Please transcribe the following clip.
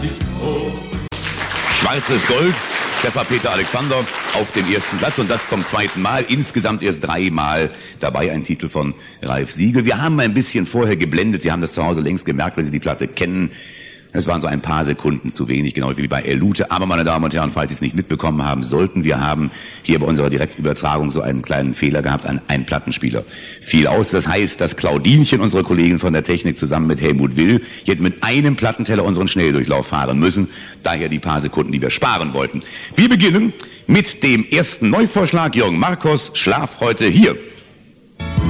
Schwarzes Gold, das war Peter Alexander auf dem ersten Platz und das zum zweiten Mal. Insgesamt erst 3 Mal dabei, ein Titel von Ralf Siegel. Wir haben ein bisschen vorher geblendet, Sie haben das zu Hause längst gemerkt, wenn Sie die Platte kennen. Es waren so ein paar Sekunden zu wenig, genau wie bei Elute. Aber, meine Damen und Herren, falls Sie es nicht mitbekommen haben sollten, wir haben hier bei unserer Direktübertragung so einen kleinen Fehler gehabt. Ein Plattenspieler fiel aus. Das heißt, dass Claudinchen, unsere Kollegin von der Technik, zusammen mit Helmut Will, jetzt mit einem Plattenteller unseren Schnelldurchlauf fahren müssen. Daher die paar Sekunden, die wir sparen wollten. Wir beginnen mit dem ersten Neuvorschlag. Jürgen Marcos, Schlaf heute hier.